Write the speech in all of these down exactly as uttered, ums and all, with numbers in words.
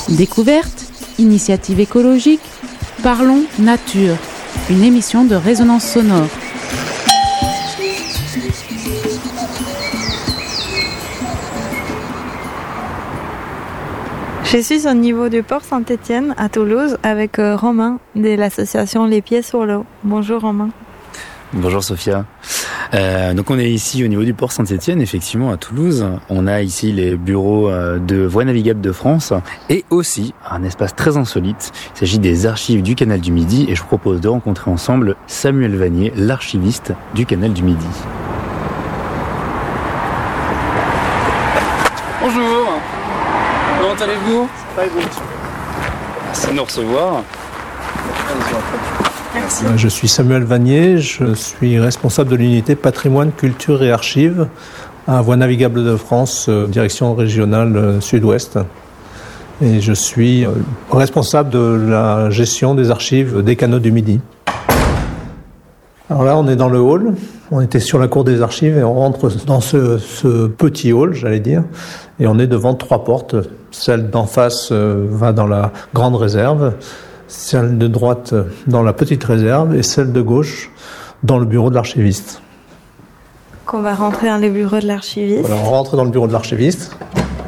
Découverte, initiative écologique, parlons nature, une émission de résonance sonore. Je suis au niveau du port Saint-Étienne à Toulouse avec euh, Romain de l'association Les Pieds sur l'eau. Bonjour Romain. Bonjour Sophia. Euh, donc on est ici au niveau du port Saint-Étienne, effectivement à Toulouse. On a ici les bureaux de Voies navigables de France et aussi un espace très insolite. Il s'agit des archives du canal du Midi et je vous propose de rencontrer ensemble Samuel Vanier, l'archiviste du canal du Midi. Bonjour, comment allez-vous ? Ça va, vous ? Merci de nous recevoir. Merci. Je suis Samuel Vanier, je suis responsable de l'unité patrimoine, culture et archives à Voies navigables de France, direction régionale sud-ouest. Et je suis responsable de la gestion des archives des canaux du Midi. Alors là, on est dans le hall, on était sur la cour des archives et on rentre dans ce, ce petit hall, j'allais dire, et on est devant trois portes. Celle d'en face va dans la grande réserve, celle de droite dans la petite réserve et celle de gauche dans le bureau de l'archiviste. On va rentrer dans le bureau de l'archiviste. Voilà, on rentre dans le bureau de l'archiviste.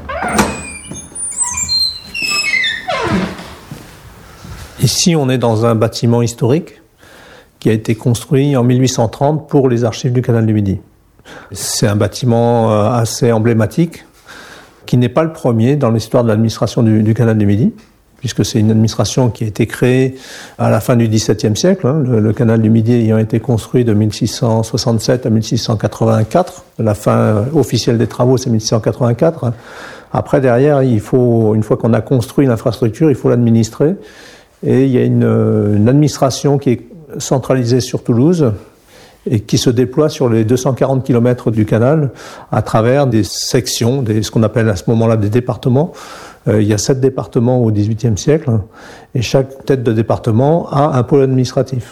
Ici, on est dans un bâtiment historique qui a été construit en mille huit cent trente pour les archives du canal du Midi. C'est un bâtiment assez emblématique qui n'est pas le premier dans l'histoire de l'administration du, du canal du Midi, puisque c'est une administration qui a été créée à la fin du dix-septième siècle, hein, le, le canal du Midi ayant été construit de mille six cent soixante-sept à mille six cent quatre-vingt-quatre. La fin officielle des travaux, c'est mille six cent quatre-vingt-quatre. Hein. Après, derrière, il faut, une fois qu'on a construit l'infrastructure, il faut l'administrer. Et il y a une, une administration qui est centralisée sur Toulouse et qui se déploie sur les deux cent quarante kilomètres du canal à travers des sections, des, ce qu'on appelle à ce moment-là des départements. Euh, il y a sept départements au dix-huitième siècle et chaque tête de département a un pôle administratif.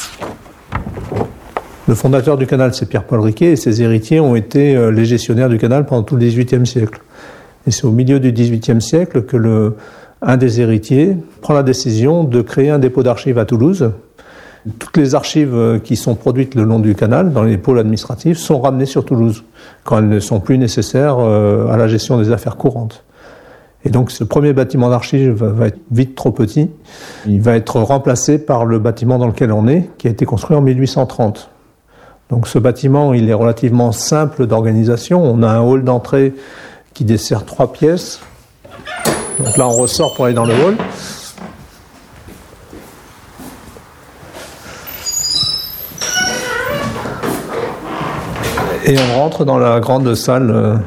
Le fondateur du canal, c'est Pierre-Paul Riquet et ses héritiers ont été euh, les gestionnaires du canal pendant tout le dix-huitième siècle. Et c'est au milieu du dix-huitième siècle que le, un des héritiers prend la décision de créer un dépôt d'archives à Toulouse. Toutes les archives qui sont produites le long du canal, dans les pôles administratifs, sont ramenées sur Toulouse, quand elles ne sont plus nécessaires à la gestion des affaires courantes. Et donc ce premier bâtiment d'archives va être vite trop petit. Il va être remplacé par le bâtiment dans lequel on est, qui a été construit en mille huit cent trente. Donc ce bâtiment, il est relativement simple d'organisation. On a un hall d'entrée qui dessert trois pièces. Donc là, on ressort pour aller dans le hall. Et on rentre dans la grande salle.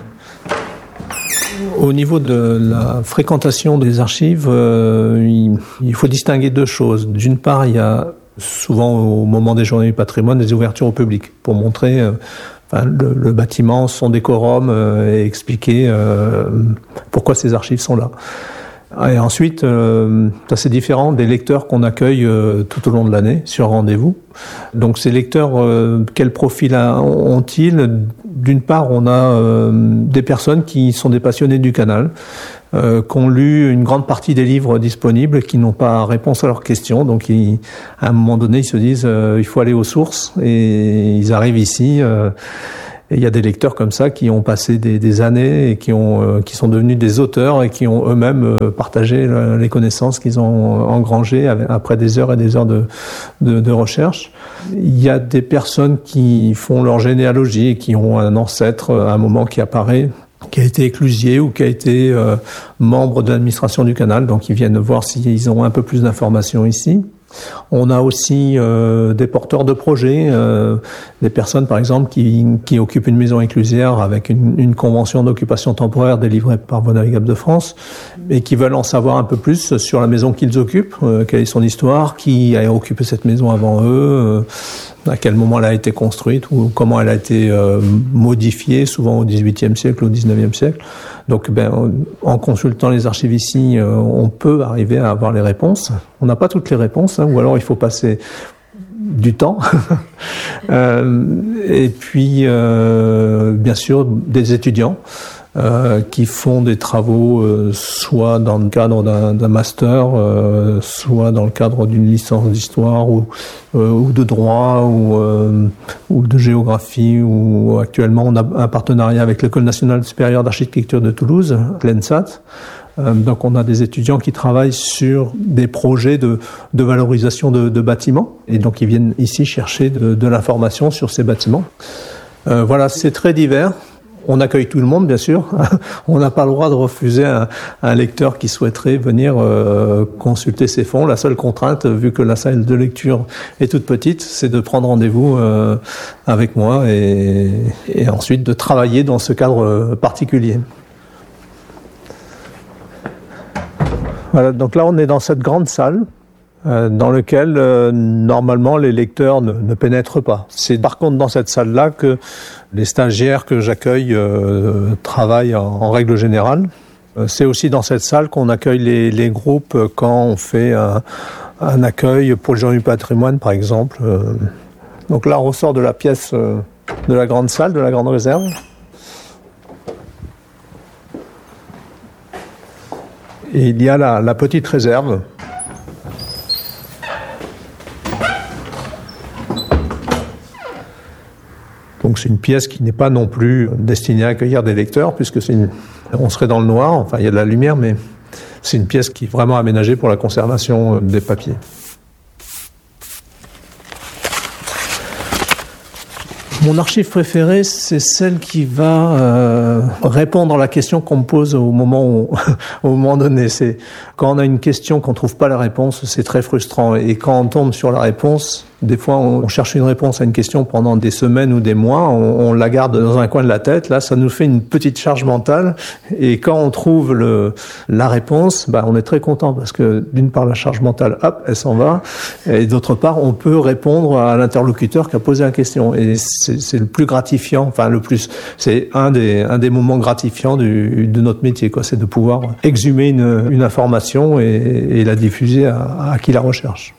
Au niveau de la fréquentation des archives, euh, il, il faut distinguer deux choses. D'une part, il y a souvent au moment des journées du patrimoine des ouvertures au public pour montrer euh, enfin, le, le bâtiment, son décorum euh, et expliquer euh, pourquoi ces archives sont là. Et ensuite, euh, ça c'est différent des lecteurs qu'on accueille euh, tout au long de l'année sur rendez-vous. Donc ces lecteurs, euh, quel profil ont-ils ? D'une part, on a euh, des personnes qui sont des passionnés du canal, euh, qui ont lu une grande partie des livres disponibles, qui n'ont pas réponse à leurs questions. Donc ils, à un moment donné, ils se disent euh, il faut aller aux sources et ils arrivent ici. Euh, Et il y a des lecteurs comme ça qui ont passé des, des années et qui, ont, euh, qui sont devenus des auteurs et qui ont eux-mêmes euh, partagé le, les connaissances qu'ils ont engrangées avec, après des heures et des heures de, de, de recherche. Il y a des personnes qui font leur généalogie et qui ont un ancêtre à un moment qui apparaît, qui a été éclusier ou qui a été euh, membre de l'administration du canal, donc ils viennent voir s'ils ont un peu plus d'informations ici. On a aussi euh, des porteurs de projets, euh, des personnes par exemple qui, qui occupent une maison éclusière avec une, une convention d'occupation temporaire délivrée par Voies navigables de France et qui veulent en savoir un peu plus sur la maison qu'ils occupent, euh, quelle est son histoire, qui a occupé cette maison avant eux, euh, à quel moment elle a été construite ou comment elle a été euh, modifiée, souvent au dix-huitième siècle ou au dix-neuvième siècle. Donc, ben, en consultant les archives ici, euh, on peut arriver à avoir les réponses. On n'a pas toutes les réponses, hein, ou alors il faut passer du temps. euh, et puis, euh, bien sûr, des étudiants euh, qui font des travaux euh, soit dans le cadre d'un, d'un master, euh, soit dans le cadre d'une licence d'histoire ou, euh, ou de droit ou, euh, ou de géographie. Ou actuellement, on a un partenariat avec l'École nationale supérieure d'architecture de Toulouse, l'ENSAT. Donc on a des étudiants qui travaillent sur des projets de, de valorisation de, de bâtiments et donc ils viennent ici chercher de, de l'information sur ces bâtiments. Euh, voilà, c'est très divers. On accueille tout le monde, bien sûr. On n'a pas le droit de refuser un, un lecteur qui souhaiterait venir euh, consulter ces fonds. La seule contrainte, vu que la salle de lecture est toute petite, c'est de prendre rendez-vous euh, avec moi et, et ensuite de travailler dans ce cadre particulier. Voilà, donc là on est dans cette grande salle euh, dans laquelle euh, normalement les lecteurs ne, ne pénètrent pas. C'est par contre dans cette salle-là que les stagiaires que j'accueille euh, travaillent en, en règle générale. Euh, c'est aussi dans cette salle qu'on accueille les, les groupes quand on fait un, un accueil pour le Journée du patrimoine par exemple. Euh, donc là on ressort de la pièce euh, de la grande salle, de la grande réserve. Et il y a la, la petite réserve. Donc c'est une pièce qui n'est pas non plus destinée à accueillir des lecteurs, puisque c'est une, on serait dans le noir, enfin il y a de la lumière, mais c'est une pièce qui est vraiment aménagée pour la conservation des papiers. Mon archive préférée, c'est celle qui va euh, répondre à la question qu'on me pose au moment, où, au moment donné. C'est quand on a une question qu'on trouve pas la réponse, c'est très frustrant. Et quand on tombe sur la réponse, des fois on cherche une réponse à une question pendant des semaines ou des mois, on, on la garde dans un coin de la tête. Là, ça nous fait une petite charge mentale. Et quand on trouve le, la réponse, bah, on est très content parce que d'une part la charge mentale, hop, elle s'en va. Et d'autre part, on peut répondre à l'interlocuteur qui a posé la question. Et c'est, c'est le plus gratifiant, enfin le plus, c'est un des, un des moments gratifiants du, de notre métier, quoi. C'est de pouvoir exhumer une, une information et, et la diffuser à, à qui la recherche.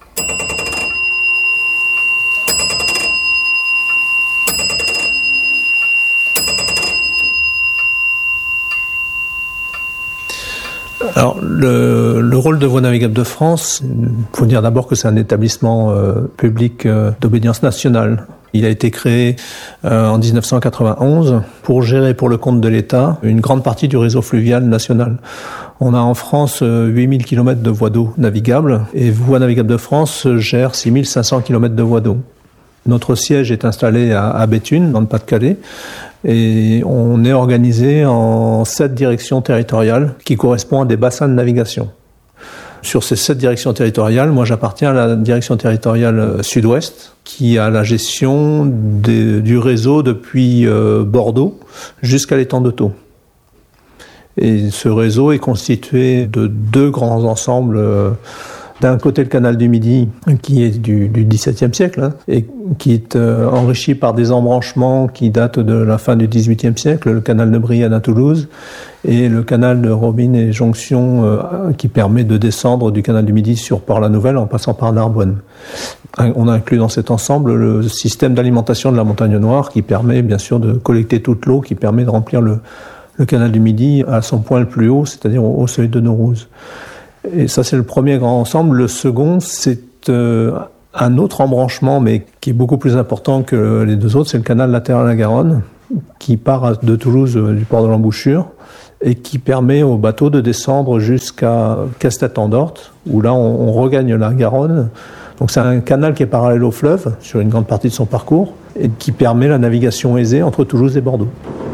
Alors, le, le rôle de Voies navigables de France, il faut dire d'abord que c'est un établissement euh, public euh, d'obédience nationale. Il a été créé euh, en dix-neuf cent quatre-vingt-onze pour gérer pour le compte de l'État une grande partie du réseau fluvial national. On a en France euh, huit mille kilomètres de voies d'eau navigables et Voies navigables de France gère six mille cinq cents kilomètres de voies d'eau. Notre siège est installé à, à Béthune, dans le Pas-de-Calais, et on est organisé en sept directions territoriales qui correspondent à des bassins de navigation. Sur ces sept directions territoriales, moi j'appartiens à la direction territoriale sud-ouest, qui a la gestion des, du réseau depuis euh, Bordeaux jusqu'à l'étang de Thau. Et ce réseau est constitué de deux grands ensembles. Euh, D'un côté, le canal du Midi, qui est du, du dix-septième siècle, hein, et qui est euh, enrichi par des embranchements qui datent de la fin du dix-huitième siècle, le canal de Brienne à Toulouse, et le canal de Robine et Jonction, euh, qui permet de descendre du canal du Midi sur Port-la-Nouvelle en passant par Narbonne. On a inclus dans cet ensemble le système d'alimentation de la Montagne Noire, qui permet bien sûr de collecter toute l'eau, qui permet de remplir le, le canal du Midi à son point le plus haut, c'est-à-dire au, au seuil de Naurouze. Et ça, c'est le premier grand ensemble. Le second, c'est euh, un autre embranchement, mais qui est beaucoup plus important que les deux autres. C'est le canal latéral à la Garonne, qui part de Toulouse, euh, du port de l'Embouchure, et qui permet aux bateaux de descendre jusqu'à Castet-en-Dorte, où là, on, on regagne la Garonne. Donc c'est un canal qui est parallèle au fleuve, sur une grande partie de son parcours, et qui permet la navigation aisée entre Toulouse et Bordeaux.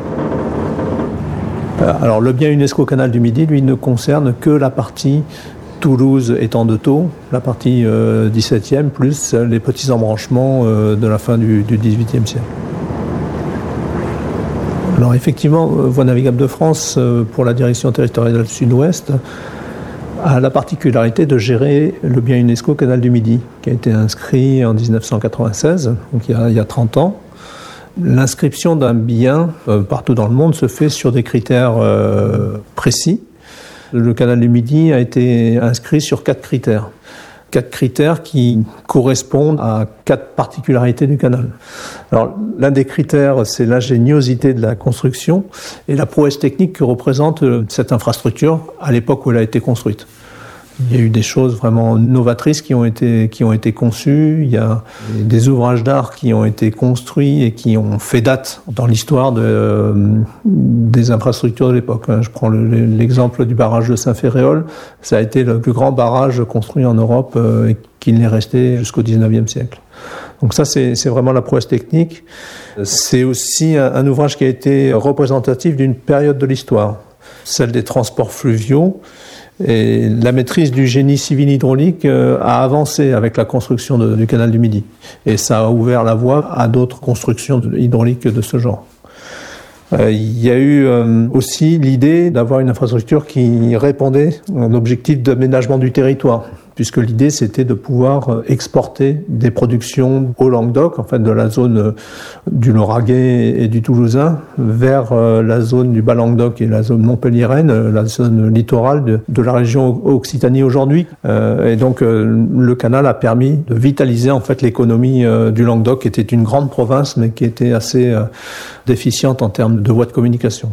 Alors le bien UNESCO Canal du Midi, lui, ne concerne que la partie Toulouse étang de Thau, la partie euh, dix-septième, plus les petits embranchements euh, de la fin du, du dix-huitième siècle. Alors effectivement, Voies navigables de France, euh, pour la direction territoriale sud-ouest, a la particularité de gérer le bien UNESCO Canal du Midi, qui a été inscrit en dix-neuf cent quatre-vingt-seize, donc il y a, il y a trente ans. L'inscription d'un bien euh, partout dans le monde se fait sur des critères euh, précis. Le canal du Midi a été inscrit sur quatre critères. quatre critères qui correspondent à quatre particularités du canal. Alors, l'un des critères, c'est l'ingéniosité de la construction et la prouesse technique que représente cette infrastructure à l'époque où elle a été construite. Il y a eu des choses vraiment novatrices qui ont été, qui ont été conçues. Il y a des ouvrages d'art qui ont été construits et qui ont fait date dans l'histoire de, euh, des infrastructures de l'époque. Je prends le, l'exemple du barrage de Saint-Féréol. Ça a été le plus grand barrage construit en Europe euh, et qu'il n'est resté jusqu'au dix-neuvième siècle. Donc ça, c'est, c'est vraiment la prouesse technique. C'est aussi un, un ouvrage qui a été représentatif d'une période de l'histoire, celle des transports fluviaux. Et la maîtrise du génie civil hydraulique a avancé avec la construction de, du canal du Midi. Et ça a ouvert la voie à d'autres constructions hydrauliques de ce genre. Euh, il y a eu euh, aussi l'idée d'avoir une infrastructure qui répondait à un objectif d'aménagement du territoire, puisque l'idée c'était de pouvoir exporter des productions au Languedoc, en fait de la zone euh, du Lauragais et du Toulousain, vers euh, la zone du Bas-Languedoc et la zone montpelliéraine, euh, la zone littorale de, de la région Occitanie aujourd'hui. Euh, et donc euh, le canal a permis de vitaliser en fait l'économie euh, du Languedoc, qui était une grande province, mais qui était assez euh, déficiente en termes de voies de communication.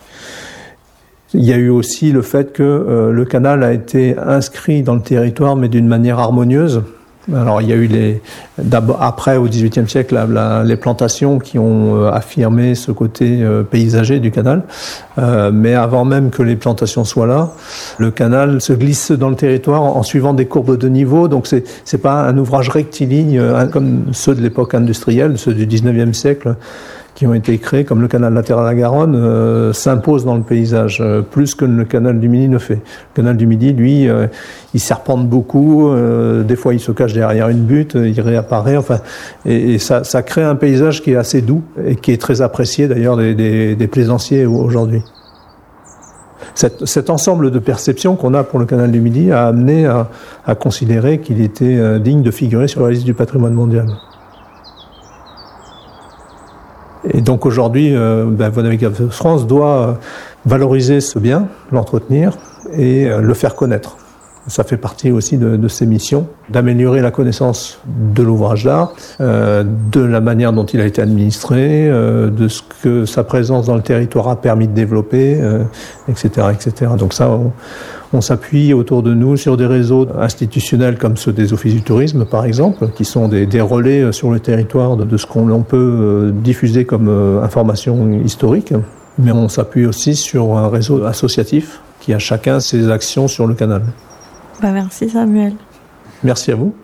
Il y a eu aussi le fait que euh, le canal a été inscrit dans le territoire, mais d'une manière harmonieuse. Alors il y a eu les, d'abord, après au dix-huitième siècle la, la, les plantations qui ont euh, affirmé ce côté euh, paysager du canal, euh, mais avant même que les plantations soient là, le canal se glisse dans le territoire en, en suivant des courbes de niveau. Donc c'est c'est pas un ouvrage rectiligne euh, comme ceux de l'époque industrielle, ceux du dix-neuvième siècle, qui ont été créés, comme le canal latéral à Garonne, euh, s'impose dans le paysage, euh, plus que le canal du Midi ne fait. Le canal du Midi, lui, euh, il serpente beaucoup, euh, des fois il se cache derrière une butte, il réapparaît, enfin, et, et ça, ça crée un paysage qui est assez doux, et qui est très apprécié d'ailleurs des, des, des plaisanciers aujourd'hui. Cet, cet ensemble de perceptions qu'on a pour le canal du Midi a amené à, à considérer qu'il était euh, digne de figurer sur la liste du patrimoine mondial. Et donc aujourd'hui, euh, ben, Voies navigables de France doit valoriser ce bien, l'entretenir et euh, le faire connaître. Ça fait partie aussi de, de ses missions, d'améliorer la connaissance de l'ouvrage d'art, euh, de la manière dont il a été administré, euh, de ce que sa présence dans le territoire a permis de développer, euh, et cetera, et cetera. Donc ça, on, on s'appuie autour de nous sur des réseaux institutionnels comme ceux des offices du tourisme, par exemple, qui sont des, des relais sur le territoire de, de ce qu'on peut diffuser comme information historique. Mais on s'appuie aussi sur un réseau associatif qui a chacun ses actions sur le canal. Bah merci Samuel. Merci à vous.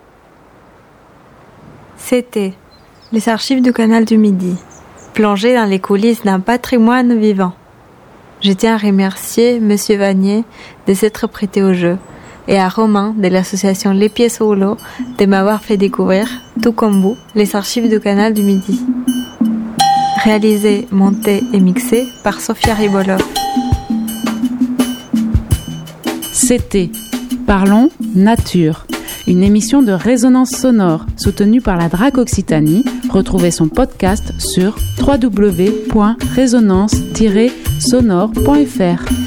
C'était les archives du canal du Midi, plongées dans les coulisses d'un patrimoine vivant. Je tiens à remercier M. Vanier de s'être prêté au jeu et à Romain de l'association Les Pieds sous l'eau de m'avoir fait découvrir, tout comme vous, les archives du canal du Midi. Réalisé, monté et mixé par Sophia Ribolov. C'était Parlons Nature, une émission de résonance sonore soutenue par la D R A C Occitanie. Retrouvez son podcast sur w w w point résonance tiret sonore point f r.